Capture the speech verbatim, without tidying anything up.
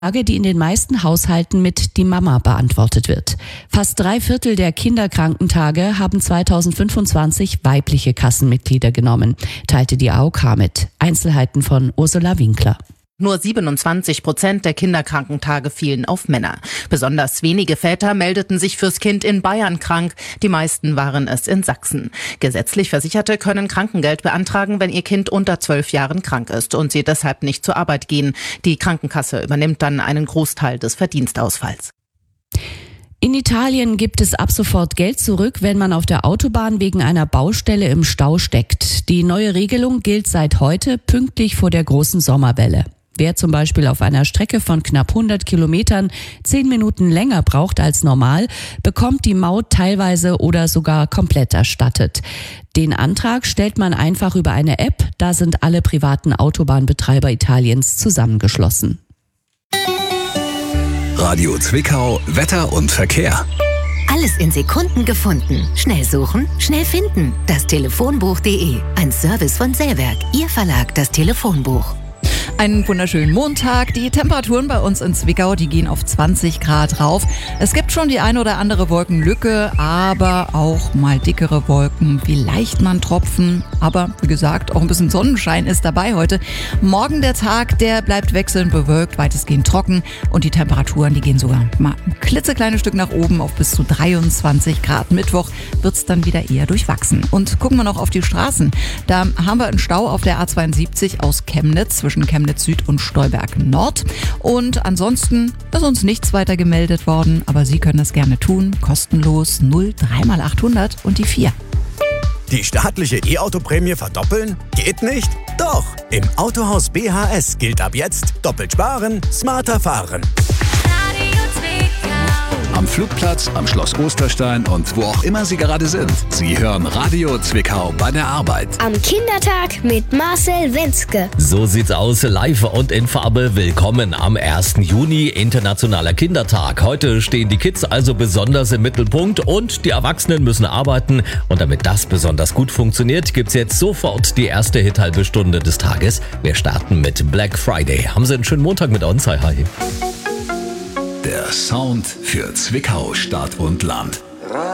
Frage, die in den meisten Haushalten mit die Mama beantwortet wird. Fast drei Viertel der Kinderkrankentage haben zweitausendfünfundzwanzig weibliche Kassenmitglieder genommen, teilte die A O K mit. Einzelheiten von Ursula Winkler. Nur siebenundzwanzig Prozent der Kinderkrankentage fielen auf Männer. Besonders wenige Väter meldeten sich fürs Kind in Bayern krank. Die meisten waren es in Sachsen. Gesetzlich Versicherte können Krankengeld beantragen, wenn ihr Kind unter zwölf Jahren krank ist und sie deshalb nicht zur Arbeit gehen. Die Krankenkasse übernimmt dann einen Großteil des Verdienstausfalls. In Italien gibt es ab sofort Geld zurück, wenn man auf der Autobahn wegen einer Baustelle im Stau steckt. Die neue Regelung gilt seit heute pünktlich vor der großen Sommerwelle. Wer zum Beispiel auf einer Strecke von knapp hundert Kilometern zehn Minuten länger braucht als normal, bekommt die Maut teilweise oder sogar komplett erstattet. Den Antrag stellt man einfach über eine App, da sind alle privaten Autobahnbetreiber Italiens zusammengeschlossen. Radio Zwickau, Wetter und Verkehr. Alles in Sekunden gefunden. Schnell suchen, schnell finden. Das Telefonbuch punkt de. Ein Service von Sellwerk. Ihr Verlag, das Telefonbuch. Einen wunderschönen Montag. Die Temperaturen bei uns in Zwickau, die gehen auf zwanzig Grad rauf. Es gibt schon die eine oder andere Wolkenlücke, aber auch mal dickere Wolken, vielleicht mal ein Tropfen. Aber wie gesagt, auch ein bisschen Sonnenschein ist dabei heute. Morgen der Tag, der bleibt wechselnd bewölkt, weitestgehend trocken. Und die Temperaturen, die gehen sogar mal ein klitzekleines Stück nach oben auf bis zu dreiundzwanzig Grad. Mittwoch wird es dann wieder eher durchwachsen. Und gucken wir noch auf die Straßen. Da haben wir einen Stau auf der A zweiundsiebzig aus Chemnitz zwischen Chemnitz Süd und Stolberg Nord. Und ansonsten ist uns nichts weiter gemeldet worden, aber Sie können das gerne tun. Kostenlos null drei mal achthundert und die vier. Die staatliche E-Auto-Prämie verdoppeln? Geht nicht? Doch! Im Autohaus B H S gilt ab jetzt doppelt sparen, smarter fahren. Am Flugplatz, am Schloss Osterstein und wo auch immer Sie gerade sind. Sie hören Radio Zwickau bei der Arbeit. Am Kindertag mit Marcel Winzke. So sieht's aus, live und in Farbe. Willkommen am ersten Juni, Internationaler Kindertag. Heute stehen die Kids also besonders im Mittelpunkt und die Erwachsenen müssen arbeiten. Und damit das besonders gut funktioniert, gibt's jetzt sofort die erste Hit-halbe Stunde des Tages. Wir starten mit Black Friday. Haben Sie einen schönen Montag mit uns? Hi, hi. Der Sound für Zwickau, Stadt und Land.